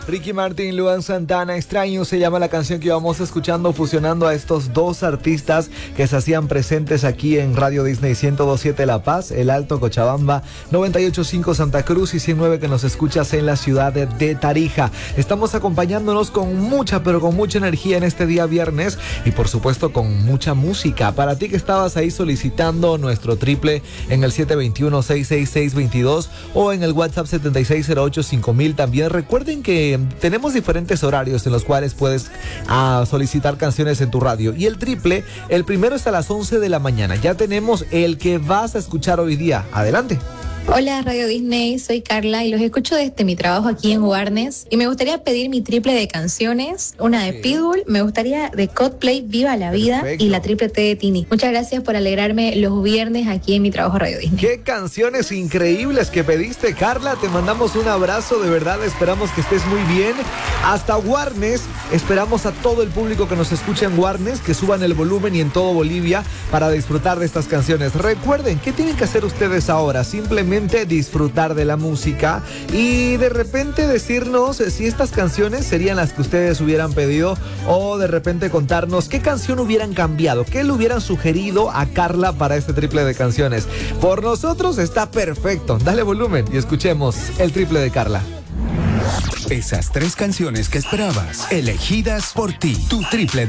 Ricky Martin, Luan Santana, Extraño se llama la canción que vamos escuchando, fusionando a estos dos artistas que se hacían presentes aquí en Radio Disney 102.7 La Paz, El Alto, Cochabamba, 98.5 Santa Cruz y 109 que nos escuchas en la ciudad de Tarija. Estamos acompañándonos con mucha, pero con mucha energía en este día viernes y por supuesto con mucha música. Para ti que estabas ahí solicitando nuestro triple en el 721-666-22 o en el WhatsApp 7608-5000. También recuerden que tenemos diferentes horarios en los cuales puedes solicitar canciones en tu radio. Y el triple, el primero es a las 11 de la mañana. Ya tenemos el que vas a escuchar hoy día. Adelante. Hola Radio Disney, soy Carla y los escucho desde mi trabajo aquí en Warnes y me gustaría pedir mi triple de canciones, una de Pitbull, me gustaría de Coldplay, Viva la Vida. Perfecto. Y la triple T de Tini. Muchas gracias por alegrarme los viernes aquí en mi trabajo Radio Disney. Qué canciones increíbles que pediste, Carla, te mandamos un abrazo, de verdad esperamos que estés muy bien. Hasta Warnes, esperamos a todo el público que nos escucha en Warnes, que suban el volumen y en todo Bolivia para disfrutar de estas canciones. Recuerden, ¿qué tienen que hacer ustedes ahora? Simplemente disfrutar de la música y de repente decirnos si estas canciones serían las que ustedes hubieran pedido o de repente contarnos qué canción hubieran cambiado, qué le hubieran sugerido a Carla para este triple de canciones. Por nosotros está perfecto. Dale volumen y escuchemos el triple de Carla. Esas tres canciones que esperabas, elegidas por ti. Tu triple